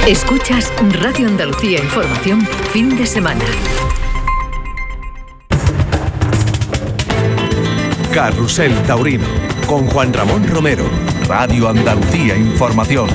Escuchas Radio Andalucía Información, fin de semana. Carrusel Taurino, con Juan Ramón Romero, Radio Andalucía Información.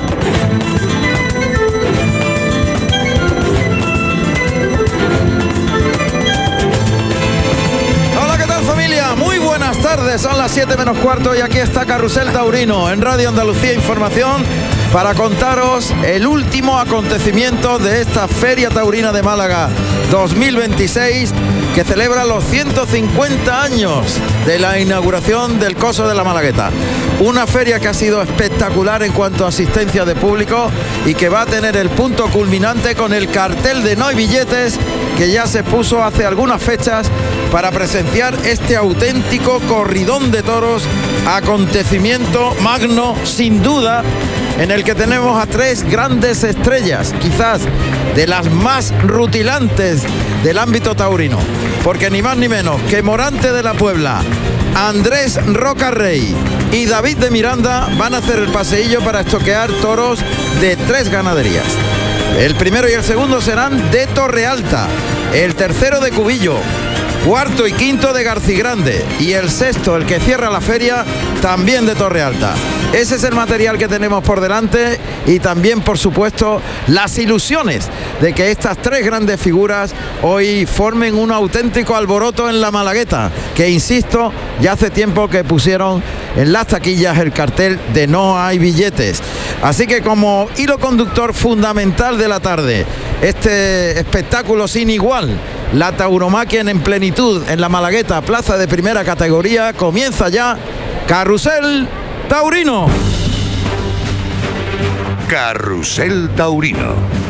Hola, ¿qué tal, familia? Muy buenas tardes, son las 7 menos cuarto y aquí está Carrusel Taurino en Radio Andalucía Información para contaros el último acontecimiento de esta Feria Taurina de Málaga 2026, que celebra los 150 años de la inauguración del Coso de la Malagueta. Una feria que ha sido espectacular en cuanto a asistencia de público y que va a tener el punto culminante con el cartel de No hay billetes, que ya se puso hace algunas fechas para presenciar este auténtico corridón de toros, acontecimiento magno sin duda, en el que tenemos a tres grandes estrellas, quizás de las más rutilantes del ámbito taurino, porque ni más ni menos que Morante de la Puebla, Andrés Roca Rey y David de Miranda van a hacer el paseillo para estoquear toros de tres ganaderías. El primero y el segundo serán de Torrealta, el tercero de Cubillo, cuarto y quinto de Garcigrande y el sexto, el que cierra la feria, también de Torrealta. Ese es el material que tenemos por delante y también, por supuesto, las ilusiones de que estas tres grandes figuras hoy formen un auténtico alboroto en la Malagueta, que, insisto, ya hace tiempo que pusieron en las taquillas el cartel de No hay billetes. Así que, como hilo conductor fundamental de la tarde, este espectáculo sin igual, la tauromaquia en plenitud en la Malagueta, plaza de primera categoría, comienza ya Carrusel Taurino. Carrusel Taurino.